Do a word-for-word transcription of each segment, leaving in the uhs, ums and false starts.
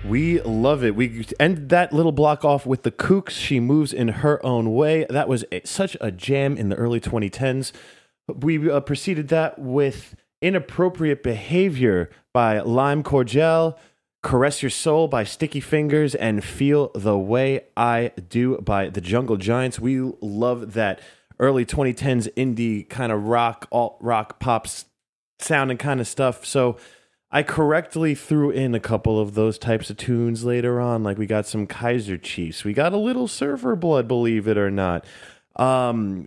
We love it. We end that little block off with the Kooks. She moves in her own way. That was a, such a jam in the early twenty tens. We uh, preceded that with Inappropriate Behavior by Lime Cordiale, Caress Your Soul by Sticky Fingers, and Feel the Way I Do by the Jungle Giants. We love that early twenty tens indie kind of rock, alt rock, pop sounding kind of stuff. So I correctly threw in a couple of those types of tunes later on, like we got some Kaiser Chiefs. We got a little Surfer Blood, believe it or not. Um,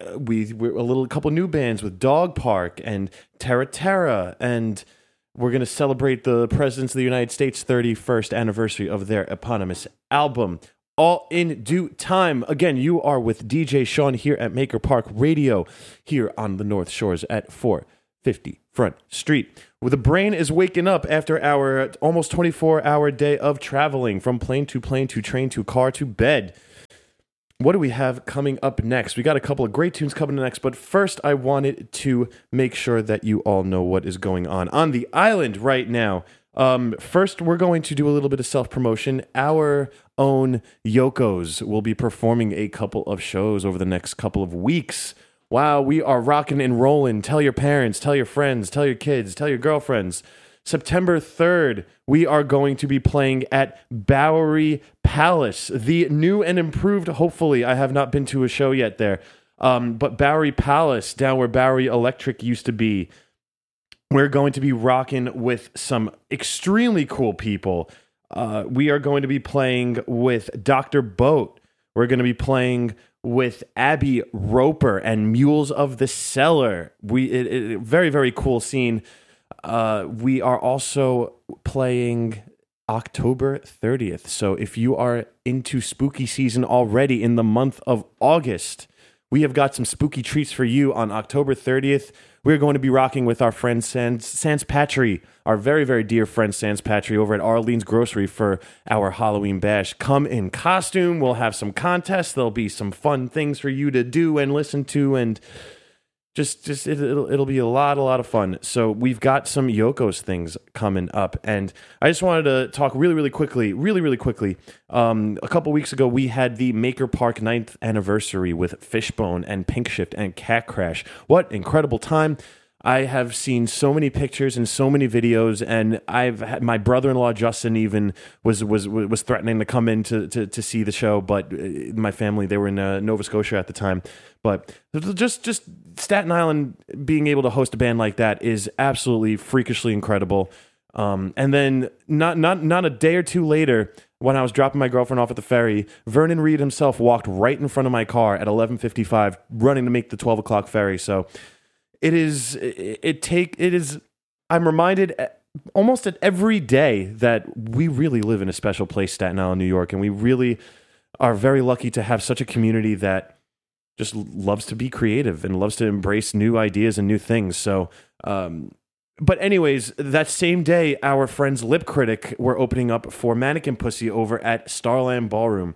we we're a little a couple new bands with Dog Park and Terra Terra, and we're going to celebrate the Presidents of the United States thirty-first anniversary of their eponymous album, all in due time. Again, you are with D J Sean here at Maker Park Radio, here on the North Shores at four fifty Front Street. Well, the brain is waking up after our almost twenty-four hour day of traveling from plane to plane to train to car to bed. What do we have coming up next? We got a couple of great tunes coming next, but first I wanted to make sure that you all know what is going on on the island right now. Um, first, we're going to do a little bit of self-promotion. Our own Yokos will be performing a couple of shows over the next couple of weeks. Wow, we are rocking and rolling. Tell your parents, tell your friends, tell your kids, tell your girlfriends. September third, we are going to be playing at Bowery Palace, the new and improved, hopefully. I have not been to a show yet there, um, but Bowery Palace, down where Bowery Electric used to be. We're going to be rocking with some extremely cool people. Uh, we are going to be playing with Doctor Boat. We're going to be playing with Abby Roper and Mules of the Cellar. We it, it, very, very cool scene. Uh, we are also playing October thirtieth. So if you are into spooky season already in the month of August, we have got some spooky treats for you on October thirtieth. We're going to be rocking with our friend Sans, Sans Patry, our very, very dear friend Sans Patry over at Arlene's Grocery for our Halloween bash. Come in costume. We'll have some contests. There'll be some fun things for you to do and listen to, and just, just it, it'll, it'll be a lot, a lot of fun. So we've got some Yokos things coming up, and I just wanted to talk really, really quickly, really, really quickly. Um, a couple weeks ago, we had the Maker Park ninth anniversary with Fishbone and Pink Shift and Cat Crash. What incredible time! I have seen so many pictures and so many videos, and I've had my brother-in-law Justin even was was was threatening to come in to to, to see the show, but my family, they were in uh, Nova Scotia at the time. But just just Staten Island being able to host a band like that is absolutely freakishly incredible. Um, and then not not not a day or two later, when I was dropping my girlfriend off at the ferry, Vernon Reid himself walked right in front of my car at eleven fifty-five, running to make the twelve o'clock ferry. So it is it, it take it is. I'm reminded almost at every day that we really live in a special place, Staten Island, New York, and we really are very lucky to have such a community that just loves to be creative and loves to embrace new ideas and new things. So, um, but anyways, that same day, our friends Lip Critic were opening up for Mannequin Pussy over at Starland Ballroom.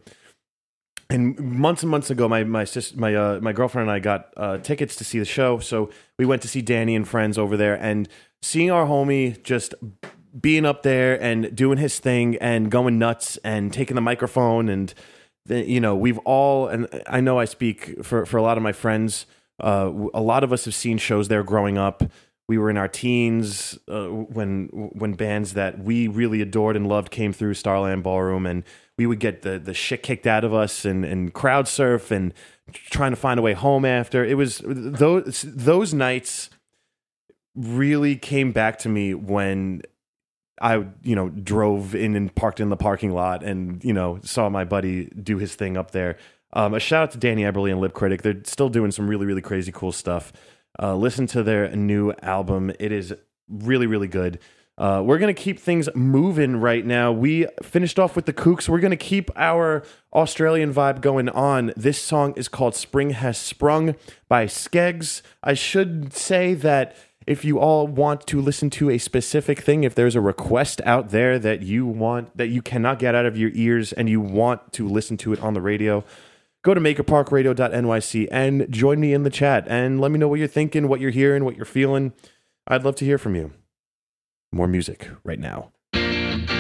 And months and months ago, my my sis, my uh, my girlfriend and I got uh, tickets to see the show. So we went to see Danny and friends over there, and seeing our homie just being up there and doing his thing and going nuts and taking the microphone, and the, you know, we've all, and I know I speak for for a lot of my friends. Uh, a lot of us have seen shows there growing up. We were in our teens uh, when when bands that we really adored and loved came through Starland Ballroom, and we would get the, the shit kicked out of us and, and crowd surf and trying to find a way home after. It was those those nights really came back to me when I, you know, drove in and parked in the parking lot and, you know, saw my buddy do his thing up there. Um, a shout out to Danny Eberly and Lip Critic. They're still doing some really, really crazy cool stuff. Uh, listen to their new album. It is really, really good. Uh, we're going to keep things moving right now. We finished off with the Kooks. We're going to keep our Australian vibe going on. This song is called Spring Has Sprung by Skeggs. I should say that if you all want to listen to a specific thing, if there's a request out there that you want, that you cannot get out of your ears and you want to listen to it on the radio, go to maker park radio dot n y c and join me in the chat and let me know what you're thinking, what you're hearing, what you're feeling. I'd love to hear from you. More music right now.